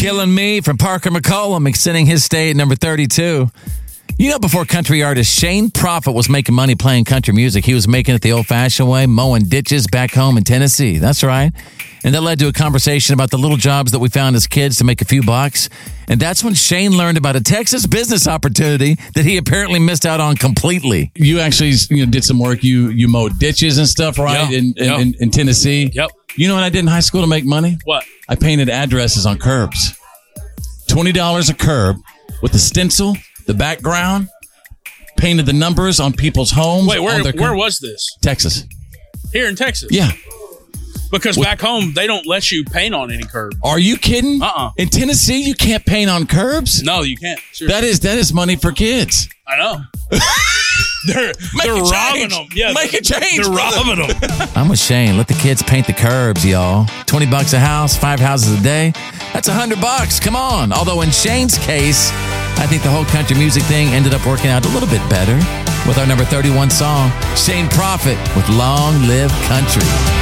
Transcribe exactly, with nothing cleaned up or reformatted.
Killing Me from Parker McCollum, extending his stay at number thirty-two. You know, before country artist Shane Prophet was making money playing country music, he was making it the old-fashioned way, mowing ditches back home in Tennessee. That's right. And that led to a conversation about the little jobs that we found as kids to make a few bucks. And that's when Shane learned about a Texas business opportunity that he apparently missed out on completely. You actually you know, did some work. You you mowed ditches and stuff, right, Yep. in, in, Yep. in, in Tennessee? Yep. You know what I did in high school to make money? What? I painted addresses on curbs. twenty dollars a curb with the stencil, the background, painted the numbers on people's homes. Wait, where on their where cur- was this? Texas. Here in Texas? Yeah. Because back home, they don't let you paint on any curb. Are you kidding? Uh-uh. In Tennessee, you can't paint on curbs? No, you can't. Seriously. That is that is money for kids. I know. they're Make they're a robbing change. them. Yeah, Make a change, They're brother. robbing them. I'm with Shane. Let the kids paint the curbs, y'all. twenty bucks a house, five houses a day. That's one hundred bucks. Come on. Although in Shane's case, I think the whole country music thing ended up working out a little bit better with our number thirty-one song, Shane Prophet with Long Live Country.